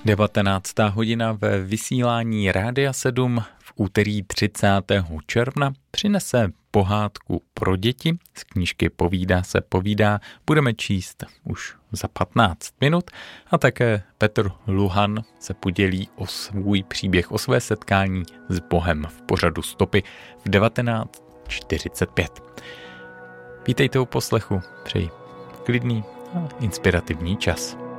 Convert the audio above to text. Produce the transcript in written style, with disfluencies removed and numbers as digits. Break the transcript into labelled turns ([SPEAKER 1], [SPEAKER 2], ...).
[SPEAKER 1] 19. hodina ve vysílání Rádia 7 v úterý 30. června přinese pohádku pro děti. Z knížky Povídá se povídá budeme číst už za 15 minut a také Petr Luhan se podělí o svůj příběh, o své setkání s Bohem v pořadu Stopy v 19:45. Vítejte u poslechu, přeji klidný a inspirativní čas.